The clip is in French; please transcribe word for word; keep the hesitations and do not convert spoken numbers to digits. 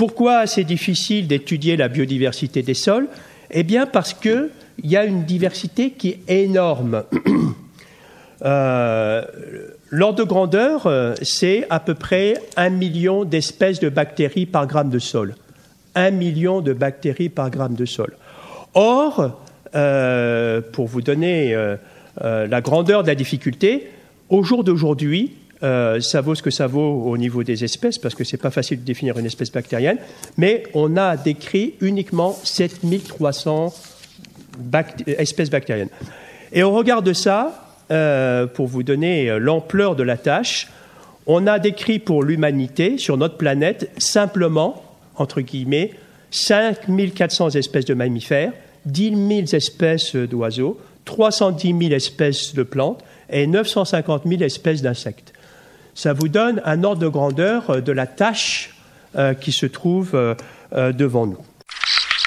Pourquoi c'est difficile d'étudier la biodiversité des sols? Eh bien, parce qu'il y a une diversité qui est énorme. euh, L'ordre de grandeur, c'est à peu près un million d'espèces de bactéries par gramme de sol. Un million de bactéries par gramme de sol. Or, euh, pour vous donner euh, euh, la grandeur de la difficulté, au jour d'aujourd'hui, euh, ça vaut ce que ça vaut au niveau des espèces, parce que ce n'est pas facile de définir une espèce bactérienne, mais on a décrit uniquement sept mille trois cents bact- espèces bactériennes. Et au regard de ça, Euh, pour vous donner euh, l'ampleur de la tâche, on a décrit pour l'humanité, sur notre planète, simplement, entre guillemets, cinq mille quatre cents espèces de mammifères, dix mille espèces d'oiseaux, trois cent dix mille espèces de plantes et neuf cent cinquante mille espèces d'insectes. Ça vous donne un ordre de grandeur de la tâche euh, qui se trouve euh, euh, devant nous.